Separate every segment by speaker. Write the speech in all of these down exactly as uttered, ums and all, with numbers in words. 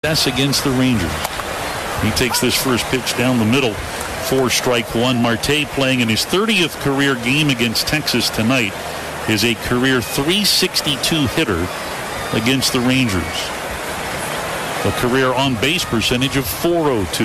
Speaker 1: success against the Rangers. He takes this first pitch down the middle for strike one. Marte playing in his thirtieth career game against Texas tonight is a career three sixty-two hitter against the Rangers. A career on-base percentage of four oh two.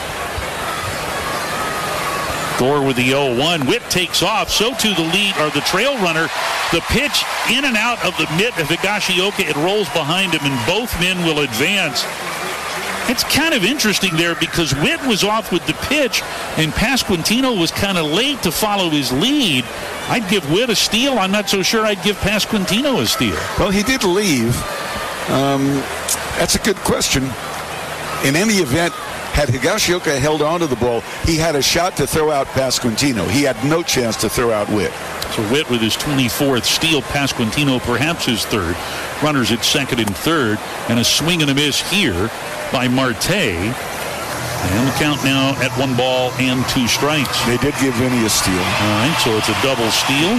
Speaker 1: Gore with the oh one. Witt takes off. So too the lead, or the trail runner. The pitch in and out of the mitt of Higashioka. It rolls behind him, and both men will advance. It's kind of interesting there because Witt was off with the pitch, and Pasquantino was kind of late to follow his lead. I'd give Witt a steal. I'm not so sure I'd give Pasquantino a steal.
Speaker 2: Well, he did leave. Um, that's a good question. In any event, had Higashioka held on to the ball, he had a shot to throw out Pasquantino. He had no chance to throw out Witt.
Speaker 1: So Witt with his twenty-fourth steal, Pasquantino perhaps his third. Runners at second and third, and a swing and a miss here by Marte. And the count now at one ball and two strikes.
Speaker 2: They did give Vinny a steal.
Speaker 1: All right, so it's a double steal.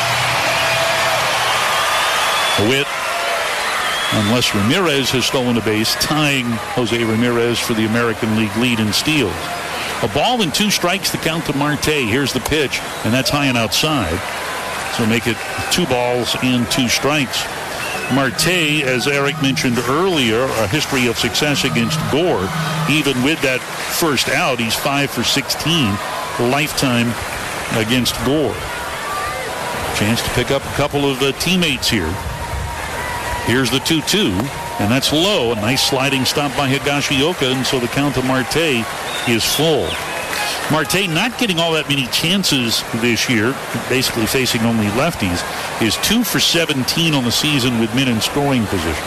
Speaker 1: Witt, unless Ramirez has stolen a base, tying Jose Ramirez for the American League lead in steals. A ball and two strikes, the count to Marte. Here's the pitch, and that's high and outside. So make it two balls and two strikes. Marte, as Eric mentioned earlier, a history of success against Gore. Even with that first out, he's five for sixteen lifetime against Gore. Chance to pick up a couple of uh, teammates here. Here's the two two, and that's low. A nice sliding stop by Higashioka, and so the count to Marte is full. Marte not getting all that many chances this year, basically facing only lefties, is two for seventeen on the season with men in scoring position.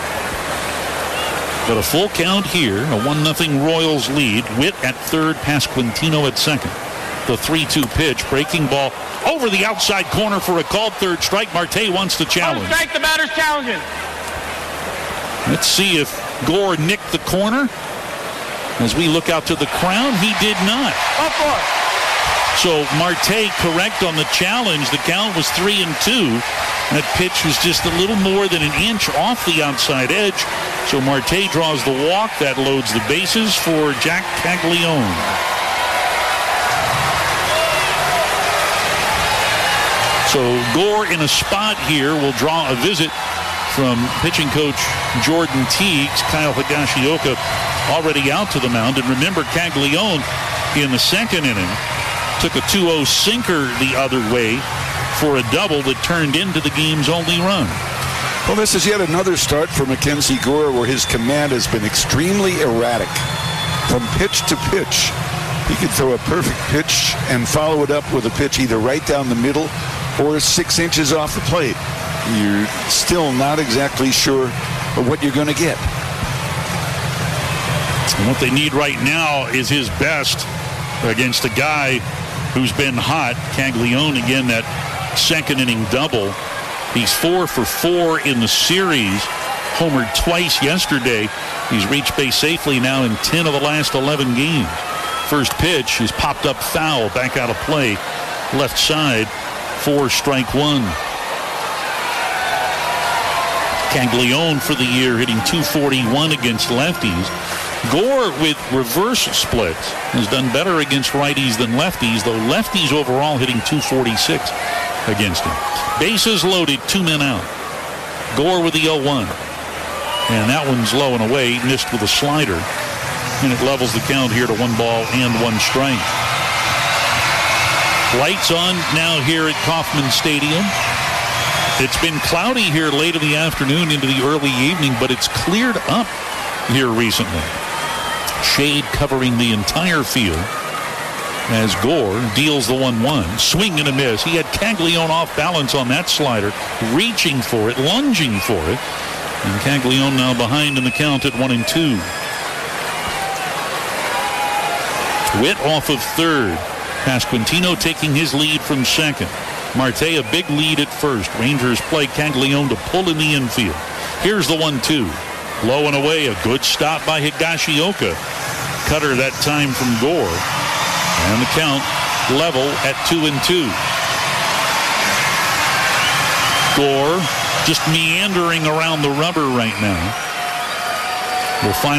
Speaker 1: But a full count here, a one nothing Royals lead. Witt at third, Pasquantino at second. The three two pitch, breaking ball over the outside corner for a called third strike. Marte wants to challenge.
Speaker 3: One strike, the batter's challenging.
Speaker 1: Let's see if Gore nicked the corner. As we look out to the crown, he did not.
Speaker 3: Up for
Speaker 1: So Marte correct on the challenge. The count was three and two. That pitch was just a little more than an inch off the outside edge. So Marte draws the walk. That loads the bases for Jack Caglione. So Gore in a spot here will draw a visit from pitching coach Jordan Teagues. Kyle Higashioka already out to the mound. And remember, Caglione in the second inning took a two oh sinker the other way for a double that turned into the game's only run.
Speaker 2: Well, this is yet another start for Mackenzie Gore where his command has been extremely erratic. From pitch to pitch, he could throw a perfect pitch and follow it up with a pitch either right down the middle or six inches off the plate. You're still not exactly sure of what you're going to get.
Speaker 1: And what they need right now is his best against a guy who's been hot. Caglione, again, that second inning double. He's four for four in the series. Homered twice yesterday. He's reached base safely now in ten of the last eleven games. First pitch is popped up foul, back out of play. Left side for strike one. Caglione for the year hitting two forty-one against lefties. Gore with reverse splits has done better against righties than lefties, though lefties overall hitting two forty-six against him. Bases loaded, two men out. Gore with the oh one. And that one's low and away, missed with a slider. And it levels the count here to one ball and one strike. Lights on now here at Kauffman Stadium. It's been cloudy here late in the afternoon into the early evening, but it's cleared up here recently. Shade covering the entire field as Gore deals the one one. Swing and a miss. He had Caglione off balance on that slider, reaching for it, lunging for it. And Caglione now behind in the count at one and two. Witt off of third. Pasquantino taking his lead from second. Marte a big lead at first. Rangers play Caglione to pull in the infield. Here's the one two. Low and away, a good stop by Higashioka. Cutter that time from Gore. And the count level at two and two. Gore just meandering around the rubber right now. We'll find